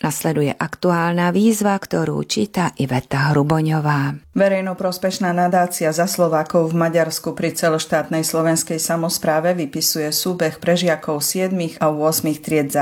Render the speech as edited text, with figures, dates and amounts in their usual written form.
Nasleduje aktuálna výzva, ktorú číta Iveta Hruboňová. Verejnoprospešná nadácia Za Slovákov v Maďarsku pri celoštátnej slovenskej samospráve vypisuje súbeh pre žiakov 7. a 8. tried